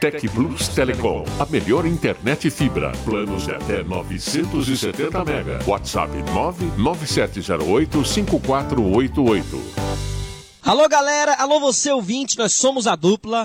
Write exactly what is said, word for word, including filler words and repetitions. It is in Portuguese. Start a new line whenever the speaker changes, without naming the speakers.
Tec Plus Telecom, a melhor internet fibra. Planos de até novecentos e setenta mega. WhatsApp nove nove sete zero oito cinco quatro oito oito.
Alô galera, alô você ouvinte, nós somos a Dupla.